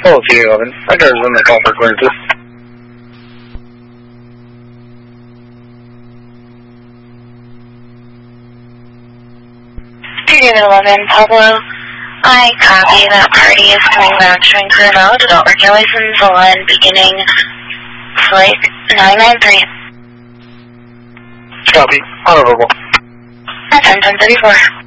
Okay, 11. Address on the call frequency. David 11, Pablo. I copy that party is coming back showing clear valid adult work license on beginning flight 993. Copy. Honorable. That's 1034.